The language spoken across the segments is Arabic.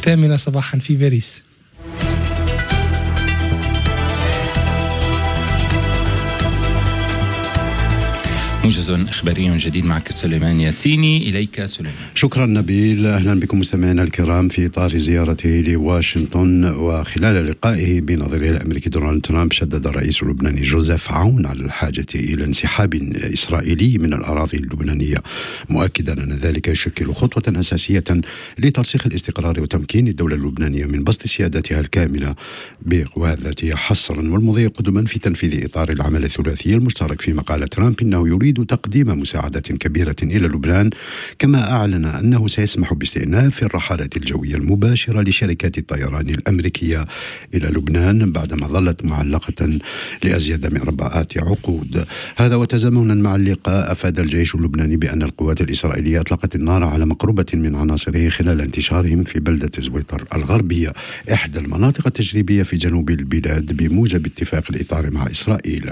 8 صباحا في باريس. موجز إخباري جديد معك سليمان ياسيني. إليك سليمان. شكرا نبيل. أهلا بكم مستمعينا الكرام. في إطار زيارته لواشنطن وخلال لقائه بنظيره الأمريكي دونالد ترامب، شدد الرئيس اللبناني جوزيف عون على الحاجة إلى انسحاب إسرائيلي من الأراضي اللبنانية، مؤكدا أن ذلك يشكل خطوة أساسية لترسيخ الاستقرار وتمكين الدولة اللبنانية من بسط سيادتها الكاملة بقواها الذاتية حصرا، والمضي قدما في تنفيذ إطار العمل الثلاثي المشترك. فيما قال ترامب إنه يريد تقديم مساعدة كبيرة إلى لبنان، كما أعلن أنه سيسمح باستئناف الرحلات الجوية المباشرة لشركات الطيران الأمريكية إلى لبنان بعدما ظلت معلقة لأزيد من 4 عقود. هذا وتزامنا مع اللقاء، أفاد الجيش اللبناني بأن القوات الإسرائيلية أطلقت النار على مقربة من عناصره خلال انتشارهم في بلدة زويطر الغربية، إحدى المناطق التجريبية في جنوب البلاد بموجب اتفاق الإطار مع إسرائيل.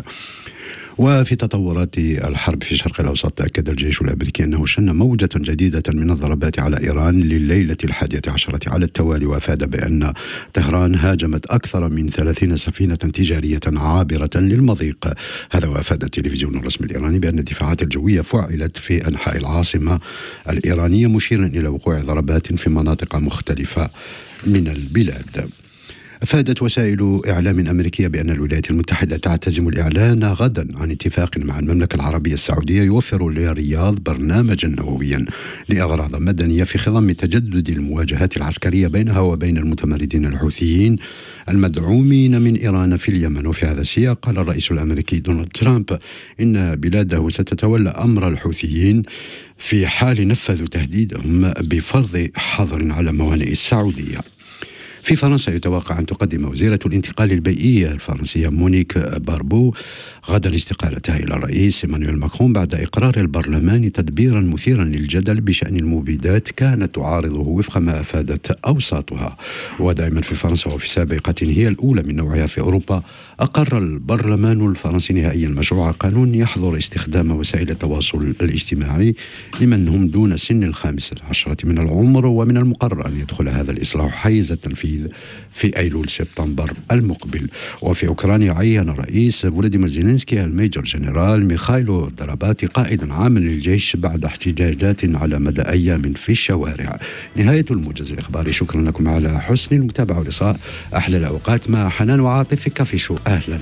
وفي تطورات الحرب في الشرق الأوسط، تأكد الجيش الأمريكي أنه شن موجة جديدة من الضربات على إيران لليلة 11 على التوالي، وأفاد بأن طهران هاجمت أكثر من 30 سفينة تجارية عابرة للمضيق. هذا وأفاد التلفزيون الرسمي الإيراني بأن الدفاعات الجوية فعلت في أنحاء العاصمة الإيرانية، مشيرا إلى وقوع ضربات في مناطق مختلفة من البلاد. أفادت وسائل إعلام أمريكية بأن الولايات المتحدة تعتزم الإعلان غدا عن اتفاق مع المملكة العربية السعودية يوفر للرياض برنامجا نوويا لأغراض مدنية في خضم تجدد المواجهات العسكرية بينها وبين المتمردين الحوثيين المدعومين من إيران في اليمن. وفي هذا السياق قال الرئيس الأمريكي دونالد ترامب إن بلاده ستتولى أمر الحوثيين في حال نفذوا تهديدهم بفرض حظر على موانئ السعودية. في فرنسا يتوقع أن تقدم وزيرة الانتقال البيئي الفرنسية مونيك باربو غدا استقالتها إلى الرئيس إيمانويل ماكرون بعد إقرار البرلمان تدبيرا مثيرا للجدل بشأن المبيدات كانت تعارضه وفق ما أفادت أوساطها. ودائما في فرنسا وفي سابقة هي الأولى من نوعها في أوروبا، أقر البرلمان الفرنسي نهائيا مشروع قانون يحظر استخدام وسائل التواصل الاجتماعي لمن هم دون سن 15 من العمر، ومن المقرر أن يدخل هذا الإصلاح حيز التنفيذ في أيلول سبتمبر المقبل. وفي أوكرانيا عين الرئيس فولوديمير زيلينسكي الميجور جنرال ميخايلو دراباتي قائدا عاما للجيش بعد احتجاجات على مدى أيام في الشوارع. نهاية الموجز الإخباري. شكرا لكم على حسن المتابعة والإصغاء. أحلى الأوقات مع حنان وعاطف في كافي شو. أهلا.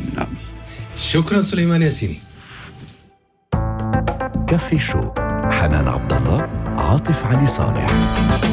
شكرا سليمان ياسيني. كافي شو، حنان عبد الله، عاطف علي صالح.